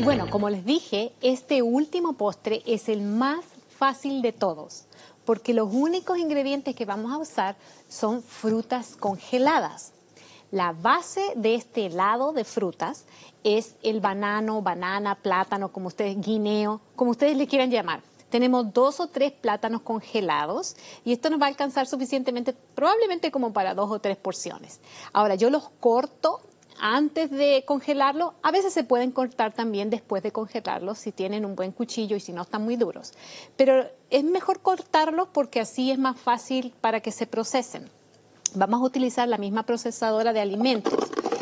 Y bueno, como les dije, este último postre es el más fácil de todos, porque los únicos ingredientes que vamos a usar son frutas congeladas. La base de este helado de frutas es el banano, banana, plátano, como ustedes, guineo, como ustedes le quieran llamar. Tenemos 2 o 3 plátanos congelados y esto nos va a alcanzar suficientemente, probablemente como para 2 o 3 porciones. Ahora, yo los corto antes de congelarlo. A veces se pueden cortar también después de congelarlos si tienen un buen cuchillo y si no están muy duros. Pero es mejor cortarlos porque así es más fácil para que se procesen. Vamos a utilizar la misma procesadora de alimentos.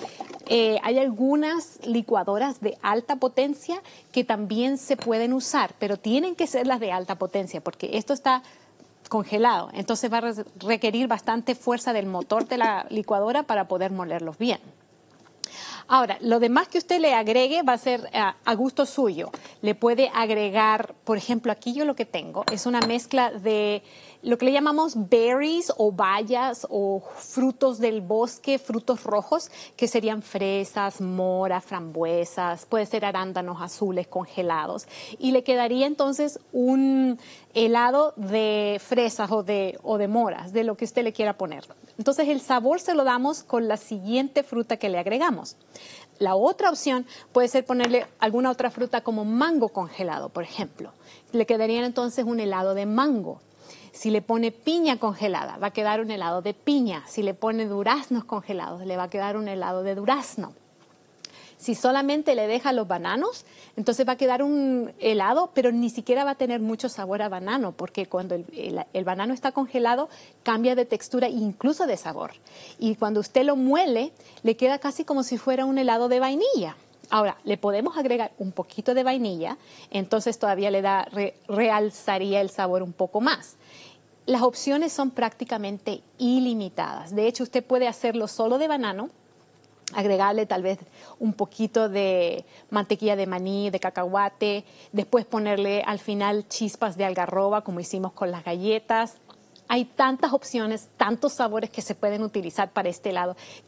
Hay algunas licuadoras de alta potencia que también se pueden usar, pero tienen que ser las de alta potencia porque esto está congelado. Entonces va a requerir bastante fuerza del motor de la licuadora para poder molerlos bien. Ahora, lo demás que usted le agregue va a ser a gusto suyo. Le puede agregar, por ejemplo, aquí yo lo que tengo es una mezcla de lo que le llamamos berries o bayas o frutos del bosque, frutos rojos, que serían fresas, moras, frambuesas, puede ser arándanos azules congelados. Y le quedaría entonces un helado de fresas o de moras, de lo que usted le quiera poner. Entonces el sabor se lo damos con la siguiente fruta que le agregamos. La otra opción puede ser ponerle alguna otra fruta como mango congelado, por ejemplo. Le quedaría entonces un helado de mango. Si le pone piña congelada, va a quedar un helado de piña. Si le pone duraznos congelados, le va a quedar un helado de durazno. Si solamente le deja los bananos, entonces va a quedar un helado, pero ni siquiera va a tener mucho sabor a banano, porque cuando el banano está congelado, cambia de textura e incluso de sabor. Y cuando usted lo muele, le queda casi como si fuera un helado de vainilla. Ahora, le podemos agregar un poquito de vainilla, entonces todavía le realzaría el sabor un poco más. Las opciones son prácticamente ilimitadas. De hecho, usted puede hacerlo solo de banano, agregarle tal vez un poquito de mantequilla de maní, de cacahuate, después ponerle al final chispas de algarroba como hicimos con las galletas. Hay tantas opciones, tantos sabores que se pueden utilizar para este helado